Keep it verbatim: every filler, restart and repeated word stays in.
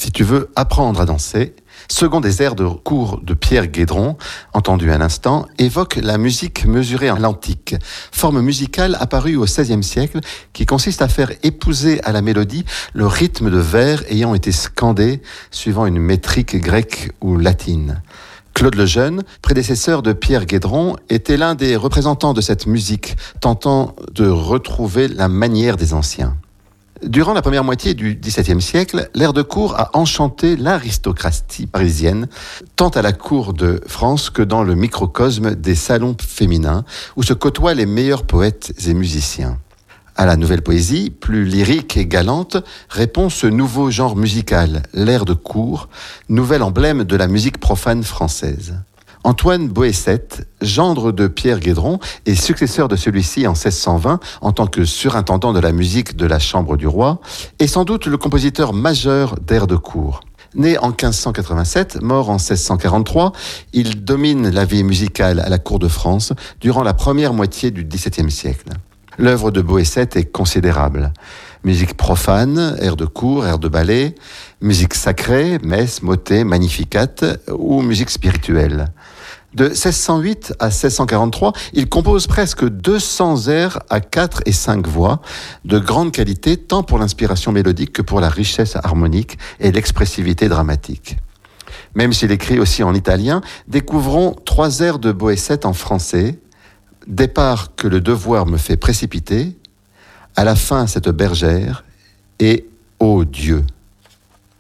Si tu veux apprendre à danser, second des airs de cour de Pierre Guédron, entendu à l'instant, évoque la musique mesurée à l'antique, forme musicale apparue au seizième siècle qui consiste à faire épouser à la mélodie le rythme de vers ayant été scandés suivant une métrique grecque ou latine. Claude Lejeune, prédécesseur de Pierre Guédron, était l'un des représentants de cette musique, tentant de retrouver la manière des anciens. Durant la première moitié du dix-septième siècle, l'air de cour a enchanté l'aristocratie parisienne, tant à la cour de France que dans le microcosme des salons féminins, où se côtoient les meilleurs poètes et musiciens. À la nouvelle poésie, plus lyrique et galante, répond ce nouveau genre musical, l'air de cour, nouvel emblème de la musique profane française. Antoine Boessette, gendre de Pierre Guédron et successeur de celui-ci en seize cent vingt en tant que surintendant de la musique de la Chambre du Roi, est sans doute le compositeur majeur d'air de cour. Né en quinze cent quatre-vingt-sept, mort en seize cent quarante-trois, il domine la vie musicale à la cour de France durant la première moitié du dix-septième siècle. L'œuvre de Boessette est considérable. Musique profane, air de cour, air de ballet, musique sacrée, messe, motets, magnificat ou musique spirituelle. De seize cent huit à seize cent quarante-trois, il compose presque deux cents airs à quatre et cinq voix, de grande qualité tant pour l'inspiration mélodique que pour la richesse harmonique et l'expressivité dramatique. Même s'il écrit aussi en italien, découvrons trois airs de Boessette en français. Départ que le devoir me fait précipiter, à la fin cette bergère et ô Dieu.